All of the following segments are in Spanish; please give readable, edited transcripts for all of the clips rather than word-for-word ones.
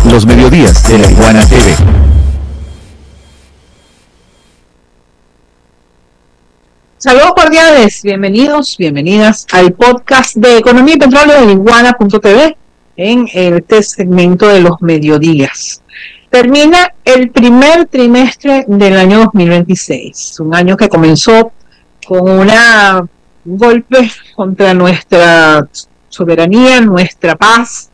Los mediodías de la Iguana TV. Saludos cordiales, bienvenidas al podcast de Economía y Petróleo de la Iguana.tv en este segmento de los mediodías. Termina el primer trimestre del año 2026, un año que comenzó con un golpe contra nuestra soberanía, nuestra paz,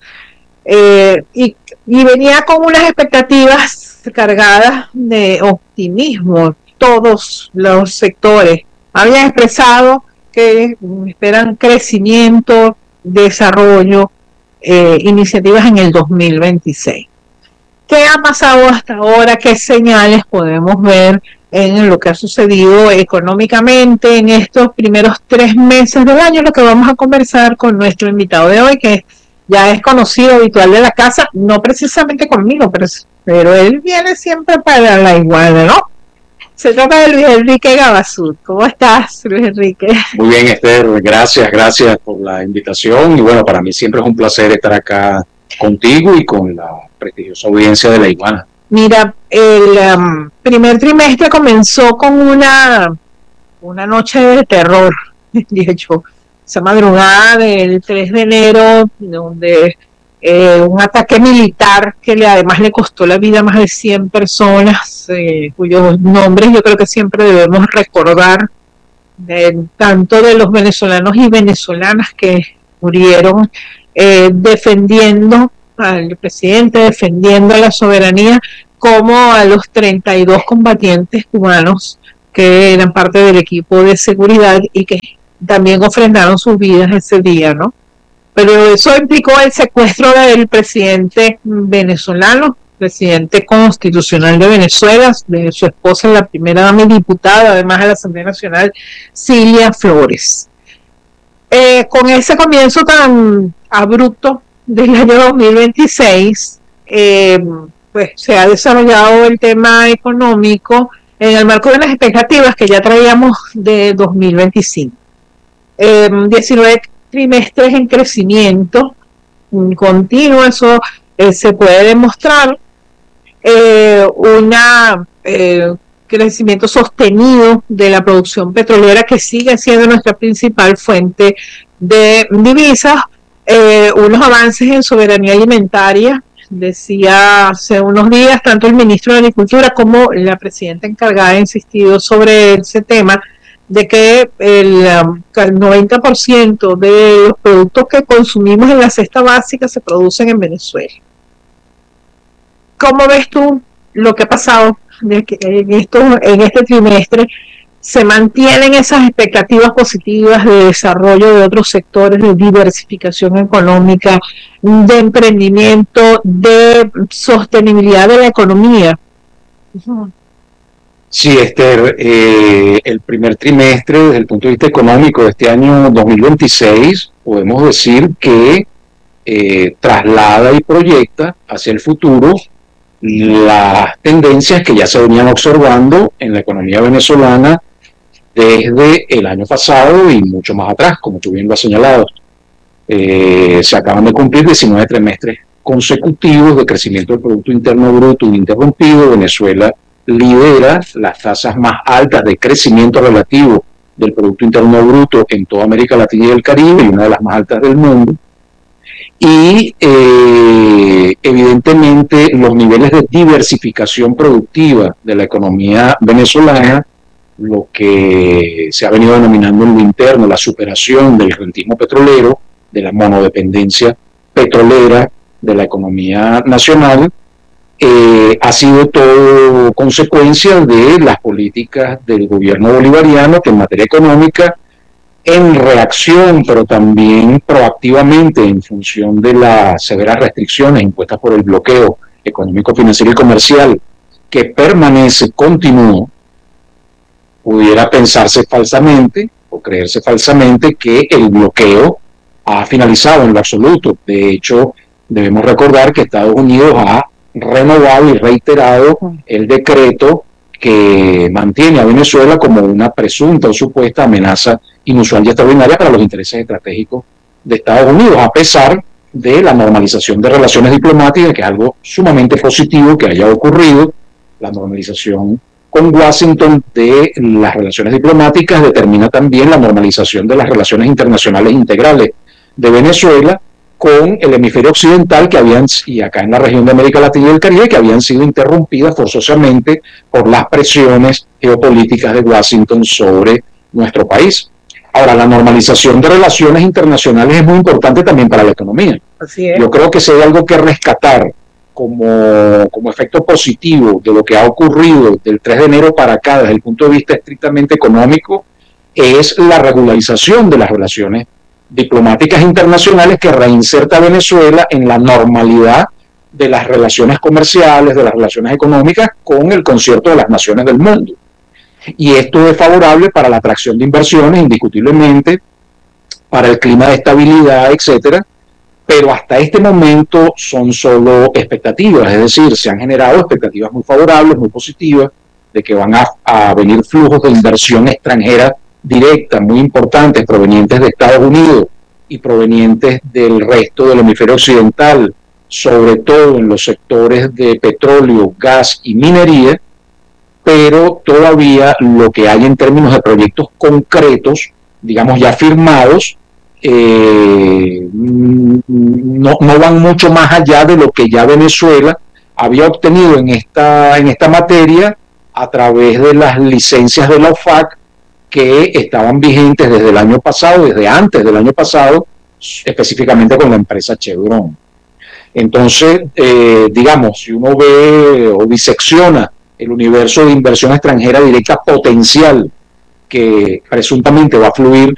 y venía con unas expectativas cargadas de optimismo. Todos los sectores habían expresado que esperan crecimiento, desarrollo, iniciativas en el 2026. ¿Qué ha pasado hasta ahora? ¿Qué señales podemos ver en lo que ha sucedido económicamente en estos primeros 3 meses del año? Lo que vamos a conversar con nuestro invitado de hoy, que ya es conocido, habitual de la casa, no precisamente conmigo, pero él viene siempre para la Iguana, ¿no? Se trata de Luis Enrique Gabazud. ¿Cómo estás, Luis Enrique? Muy bien, Esther, gracias por la invitación, y bueno, para mí siempre es un placer estar acá contigo y con la prestigiosa audiencia de la Iguana. Mira, el primer trimestre comenzó con una noche de terror, de hecho, esa madrugada del 3 de enero, donde un ataque militar que además le costó la vida a más de 100 personas, cuyos nombres yo creo que siempre debemos recordar, tanto de los venezolanos y venezolanas que murieron defendiendo al presidente, defendiendo a la soberanía, como a los 32 combatientes cubanos que eran parte del equipo de seguridad y que también ofrendaron sus vidas ese día, ¿no? Pero eso implicó el secuestro del presidente venezolano, presidente constitucional de Venezuela, de su esposa, la primera dama y diputada, además de la Asamblea Nacional, Cilia Flores. Con ese comienzo tan abrupto del año 2026, pues se ha desarrollado el tema económico en el marco de las expectativas que ya traíamos de 2025. 19 trimestres en crecimiento continuo, eso se puede demostrar, un crecimiento sostenido de la producción petrolera, que sigue siendo nuestra principal fuente de divisas, unos avances en soberanía alimentaria. Decía hace unos días tanto el ministro de Agricultura como la presidenta encargada ha insistido sobre ese tema, de que el 90% de los productos que consumimos en la cesta básica se producen en Venezuela. ¿Cómo ves tú lo que ha pasado en este trimestre? ¿Se mantienen esas expectativas positivas de desarrollo de otros sectores, de diversificación económica, de emprendimiento, de sostenibilidad de la economía? Sí, Esther, el primer trimestre desde el punto de vista económico de este año 2026, podemos decir que traslada y proyecta hacia el futuro las tendencias que ya se venían observando en la economía venezolana desde el año pasado y mucho más atrás, como tú bien lo has señalado. Se acaban de cumplir 19 trimestres consecutivos de crecimiento del Producto Interno Bruto ininterrumpido. Venezuela lidera las tasas más altas de crecimiento relativo del Producto Interno Bruto en toda América Latina y el Caribe, y una de las más altas del mundo. Y evidentemente los niveles de diversificación productiva de la economía venezolana, lo que se ha venido denominando en lo interno la superación del rentismo petrolero, de la monodependencia petrolera de la economía nacional, ha sido todo consecuencia de las políticas del gobierno bolivariano, que en materia económica, en reacción, pero también proactivamente en función de las severas restricciones impuestas por el bloqueo económico, financiero y comercial, que permanece, continúa, pudiera pensarse falsamente o creerse falsamente que el bloqueo ha finalizado en lo absoluto. De hecho, debemos recordar que Estados Unidos ha renovado y reiterado el decreto que mantiene a Venezuela como una presunta o supuesta amenaza inusual y extraordinaria para los intereses estratégicos de Estados Unidos, a pesar de la normalización de relaciones diplomáticas, que es algo sumamente positivo que haya ocurrido. La normalización con Washington de las relaciones diplomáticas determina también la normalización de las relaciones internacionales integrales de Venezuela con el hemisferio occidental, que habían, y acá en la región de América Latina y el Caribe, que habían sido interrumpidas forzosamente por las presiones geopolíticas de Washington sobre nuestro país. Ahora, la normalización de relaciones internacionales es muy importante también para la economía. Así es. Yo creo que si hay algo que rescatar como efecto positivo de lo que ha ocurrido del 3 de enero para acá, desde el punto de vista estrictamente económico, es la regularización de las relaciones diplomáticas internacionales que reinserta a Venezuela en la normalidad de las relaciones comerciales, de las relaciones económicas con el concierto de las naciones del mundo. Y esto es favorable para la atracción de inversiones, indiscutiblemente, para el clima de estabilidad, etcétera. Pero hasta este momento son solo expectativas, es decir, se han generado expectativas muy favorables, muy positivas, de que van a venir flujos de inversión extranjera directa, muy importantes, provenientes de Estados Unidos y provenientes del resto del hemisferio occidental, sobre todo en los sectores de petróleo, gas y minería, pero todavía lo que hay en términos de proyectos concretos, digamos ya firmados, no van mucho más allá de lo que ya Venezuela había obtenido en esta materia a través de las licencias de la OFAC que estaban vigentes desde el año pasado, desde antes del año pasado, específicamente con la empresa Chevron. Entonces, digamos, si uno ve o disecciona el universo de inversión extranjera directa potencial que presuntamente va a fluir